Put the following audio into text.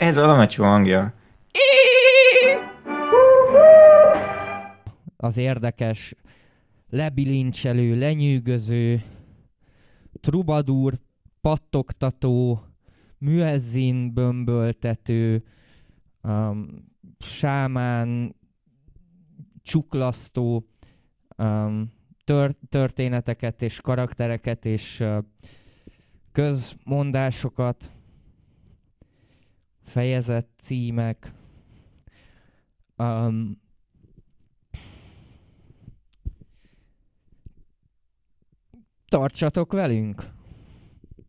Ez a Lamecsó hangja. Az érdekes, lebilincselő, lenyűgöző, trubadúr, pattogtató, müezzin bömböltető, sámán, csuklasztó történeteket és karaktereket és közmondásokat, fejezet címek. Tartsatok velünk!